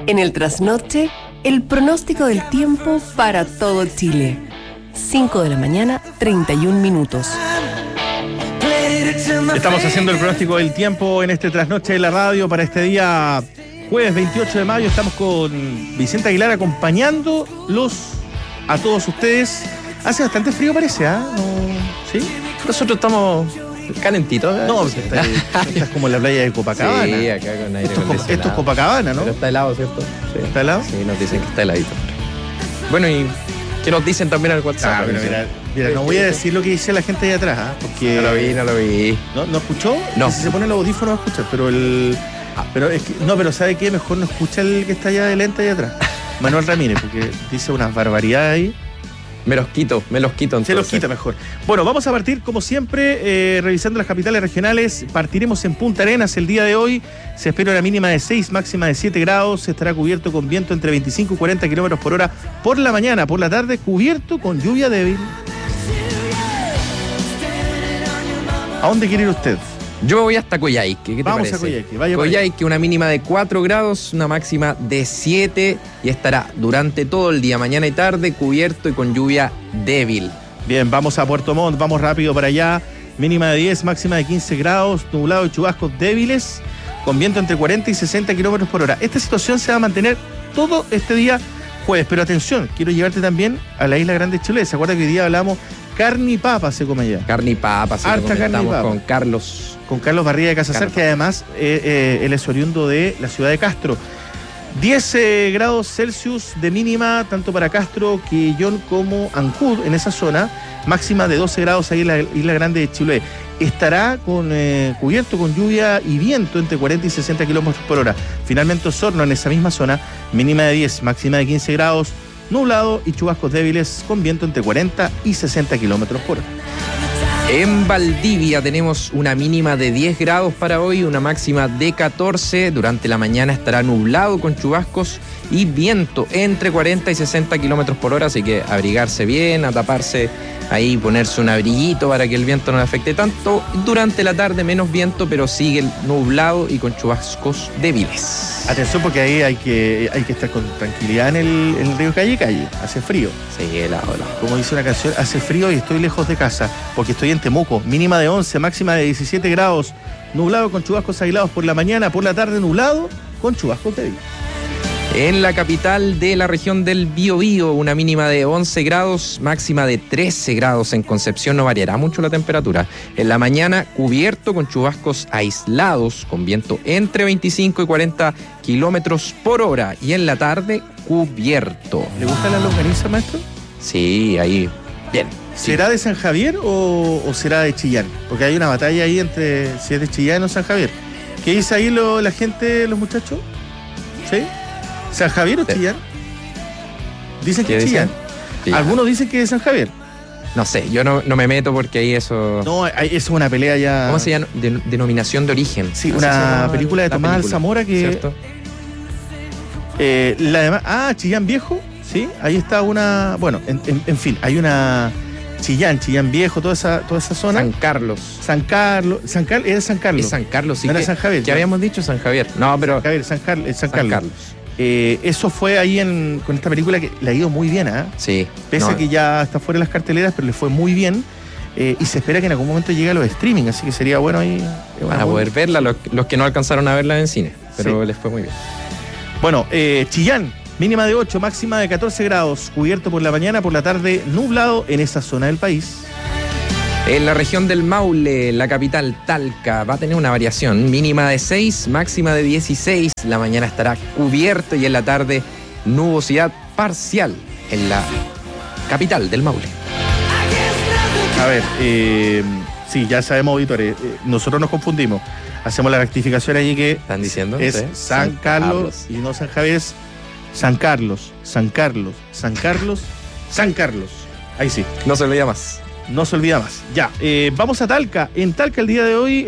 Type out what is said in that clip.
En el trasnoche, el pronóstico del tiempo para todo Chile. 5 de la mañana, 31 minutos. Estamos haciendo el pronóstico del tiempo en este trasnoche de la radio para este día jueves 28 de mayo. Estamos con Vicente Aguilar acompañándolos a todos ustedes. Hace bastante frío parece, ¿ah? ¿No? ¿Sí? Nosotros estamos calentitos. No, estás como en la playa de Copacabana. Sí, acá con aire acondicionado. Esto es Copacabana, ¿no? Pero está helado, ¿cierto? Sí. ¿Está helado? Sí, nos dicen que está heladito. Bueno, y ¿qué nos dicen también al WhatsApp? Pero mira, no voy a decir lo que dice la gente allá atrás, ¿ah? Porque No lo vi. ¿No escuchó? No. Si se pone los audífonos va a escuchar, pero es que, no, pero ¿sabe qué? Mejor no escucha el que está allá de lenta allá atrás. Manuel Ramírez, porque dice unas barbaridades ahí. Me los quito entonces. Se los quita mejor. Bueno, vamos a partir como siempre revisando las capitales regionales. Partiremos en Punta Arenas el día de hoy. Se espera una mínima de 6, máxima de 7 grados. Estará cubierto con viento entre 25 y 40 kilómetros por hora por la mañana. Por la tarde, cubierto con lluvia débil. ¿A dónde quiere ir usted? Yo voy hasta Coyhaique. ¿Qué te Vamos parece? a Coyhaique. Vaya Coyhaique, una mínima de 4 grados, una máxima de 7 y estará durante todo el día, mañana y tarde, cubierto y con lluvia débil. Bien, vamos a Puerto Montt, vamos rápido para allá. Mínima de 10, máxima de 15 grados, nublado y chubascos débiles, con viento entre 40 y 60 kilómetros por hora. Esta situación se va a mantener todo este día jueves, pero atención, quiero llevarte también a la Isla Grande de Chiloé. ¿Se acuerda que hoy día hablamos carne y papa se come allá? Carne y papa, sí, harta carne y papa. Con Carlos. Con Carlos Barriga de Casasar, que además él es oriundo de la ciudad de Castro. 10 grados Celsius de mínima, tanto para Castro, Quillón como Ancud, en esa zona. Máxima de 12 grados ahí en la Isla Grande de Chiloé. Estará cubierto con lluvia y viento entre 40 y 60 kilómetros por hora. Finalmente Osorno, en esa misma zona, mínima de 10, máxima de 15 grados, nublado y chubascos débiles con viento entre 40 y 60 kilómetros por hora. En Valdivia tenemos una mínima de 10 grados para hoy, una máxima de 14. Durante la mañana estará nublado con chubascos y viento entre 40 y 60 kilómetros por hora, así que abrigarse bien, a taparse ahí, ponerse un abriguito para que el viento no le afecte tanto. Durante la tarde menos viento, pero sigue nublado y con chubascos débiles. Atención, porque ahí hay que estar con tranquilidad en el río Calle. Hace frío. Sí, helado. Como dice una canción, hace frío y estoy lejos de casa, porque estoy en Temuco. Mínima de 11, máxima de 17 grados. Nublado con chubascos aislados por la mañana, por la tarde nublado con chubascos débiles. En la capital de la región del Biobío, una mínima de 11 grados, máxima de 13 grados. En Concepción no variará mucho la temperatura. En la mañana, cubierto con chubascos aislados, con viento entre 25 y 40 kilómetros por hora. Y en la tarde, cubierto. ¿Le gusta la longaniza, maestro? Sí, ahí, bien. ¿Será de San Javier o será de Chillán? Porque hay una batalla ahí entre si es de Chillán o San Javier. ¿Qué dice ahí la gente, los muchachos? ¿Sí? ¿San Javier o Chillán? Dicen que es Chillán. Algunos dicen que es San Javier. No sé, yo no me meto porque ahí eso... No, eso es una pelea ya... ¿Cómo se llama? Denominación de origen. Sí, una película de Tomás Alzamora que... ¿Cierto? Chillán Viejo, sí, ahí está una... Bueno, en fin, hay una... Chillán Viejo, toda esa zona. San Carlos. Es San Carlos. Es San Carlos, sí. No era San Javier. ¿Qué habíamos dicho? San Javier. No, pero... San Carlos. Eso fue ahí con esta película que le ha ido muy bien, ¿ah? Sí. Pese a que ya está fuera de las carteleras, pero le fue muy bien. Y se espera que en algún momento llegue a los streaming, así que sería bueno ahí. Van a poder verla los que no alcanzaron a verla en cine, pero sí, les fue muy bien. Bueno, Chillán, mínima de 8, máxima de 14 grados, cubierto por la mañana, por la tarde nublado en esa zona del país. En la región del Maule, la capital Talca, va a tener una variación, mínima de 6, máxima de 16. La mañana estará cubierto y en la tarde nubosidad parcial en la capital del Maule. A ver, sí, ya sabemos, auditores, nosotros nos confundimos. Hacemos la rectificación allí que ¿están diciendo? Es ¿sí? San Carlos y no San Javier, es San Carlos. Ahí sí. No se olvida más. No se olvida más. Ya, vamos a Talca. En Talca el día de hoy